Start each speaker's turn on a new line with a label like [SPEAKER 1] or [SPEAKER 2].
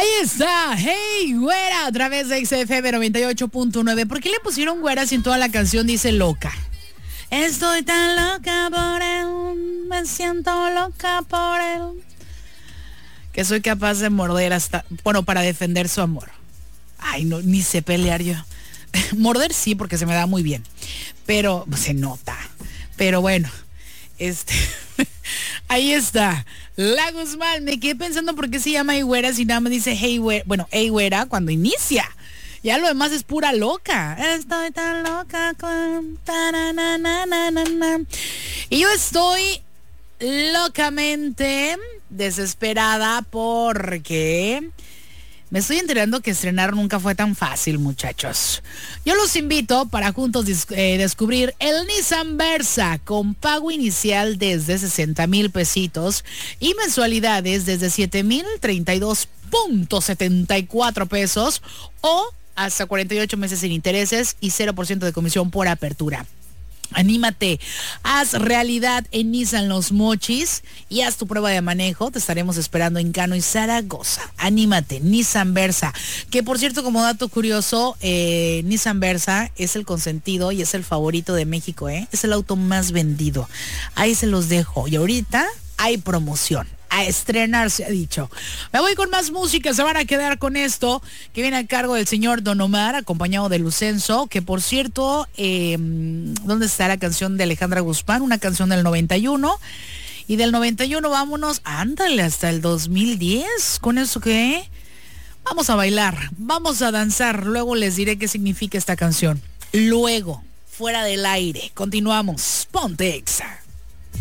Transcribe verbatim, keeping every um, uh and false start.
[SPEAKER 1] Ahí está, hey, güera, a través de X F M noventa y ocho punto nueve. ¿Por qué le pusieron güera si en toda la canción dice loca? Estoy tan loca por él, me siento loca por él, que soy capaz de morder hasta, bueno, para defender su amor. Ay, no, ni sé pelear yo. Morder sí, porque se me da muy bien, pero se nota. Pero bueno, este, ahí está. La Guzmán, me quedé pensando por qué se llama Hey Güera si nada más dice Hey Güera, bueno, Hey Güera cuando inicia. Ya lo demás es pura loca. Estoy tan loca con... Y yo estoy locamente desesperada porque me estoy enterando que estrenar nunca fue tan fácil, muchachos. Yo los invito para juntos eh, descubrir el Nissan Versa con pago inicial desde sesenta mil pesitos y mensualidades desde siete mil treinta y dos punto setenta y cuatro pesos o hasta cuarenta y ocho meses sin intereses y cero por ciento de comisión por apertura. Anímate, haz realidad en Nissan Los Mochis y haz tu prueba de manejo. Te estaremos esperando en Cano y Zaragoza. Anímate, Nissan Versa. Que por cierto, como dato curioso, eh, Nissan Versa es el consentido y es el favorito de México, ¿eh? Es el auto más vendido. Ahí se los dejo. Y ahorita hay promoción. A estrenar, se ha dicho. Me voy con más música, se van a quedar con esto, que viene a cargo del señor Don Omar, acompañado de Lucenzo, que por cierto, eh, ¿dónde está la canción de Alejandra Guzmán? Una canción del noventa y uno, y del noventa y uno vámonos, ándale, hasta el dos mil diez, ¿con eso qué? Vamos a bailar, vamos a danzar, luego les diré qué significa esta canción. Luego, fuera del aire, continuamos, ponte Exa.